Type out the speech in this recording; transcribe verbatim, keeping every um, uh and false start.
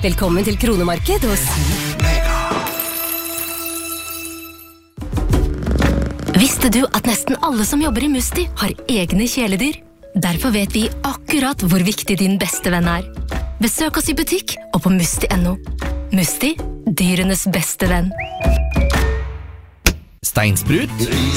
Velkommen til Kronemarked hos Visste du at nesten alle som jobber i Musti har egne kjæledyr? Derfor vet vi akkurat hvor viktig din beste venn er. Besøk oss i butikk og på musti punktum no. Musti, dyrenes beste venn. Steinsprut